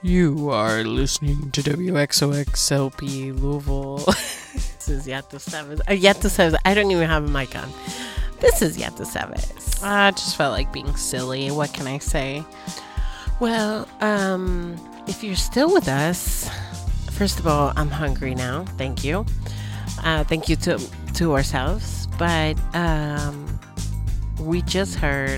You are listening to WXOXLP Louisville. This is Ya Tu Sabes. Ya Tu Sabes. I don't even have a mic on. This is Ya Tu Sabes. I just felt like being silly. What can I say? Well, if you're still with us, first of all, I'm hungry now. Thank you. Thank you to ourselves. But we just heard.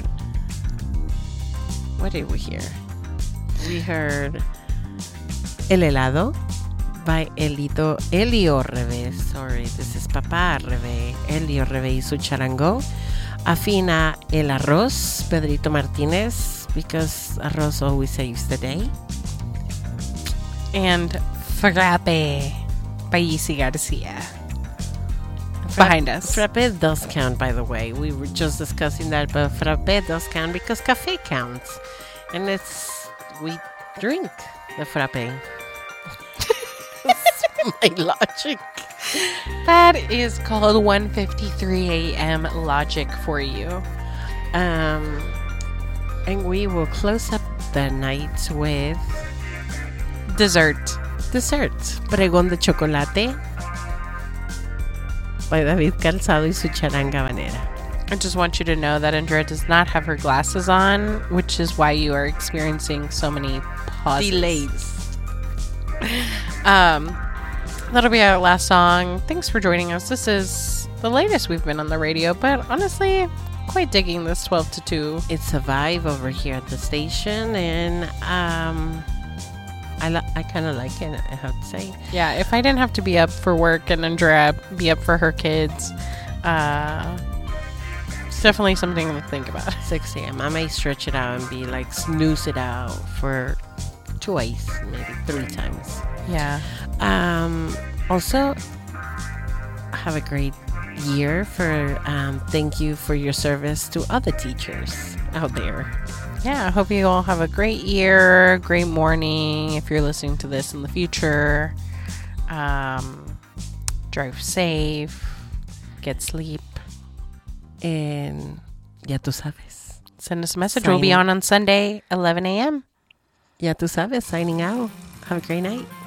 What did we hear? We heard El Helado by Elio Rebe. Sorry, this is Papá Rebe. Elio Rebe y su charango. Afina El Arroz, Pedrito Martinez, because arroz always saves the day. And Frappe by Yisi Garcia. Behind us. Frappe does count, by the way. We were just discussing that, but Frappe does count because cafe counts. And we drink the frappe. That's my logic. That is called 1:53 a.m. logic for you. And we will close up the night with Dessert. Pregón de Chocolate by David Calzado y su charanga habanera. I just want you to know that Andrea does not have her glasses on, which is why you are experiencing so many pauses. Delays. That'll be our last song. Thanks for joining us. This is the latest we've been on the radio, but honestly, quite digging this 12 to 2. It's a vibe over here at the station, and I kind of like it, I have to say. Yeah, if I didn't have to be up for work and Andrea be up for her kids, it's definitely something to think about. 6 a.m. I may stretch it out and be like snooze it out for twice, maybe 3 times. Yeah. Also, have a great year. Thank you for your service to other teachers out there. Yeah, I hope you all have a great year, great morning. If you're listening to this in the future, drive safe, get sleep. And Ya Tu Sabes. Send us a message. We'll be on Sunday, 11 a.m. Ya Tu Sabes, signing out. Have a great night.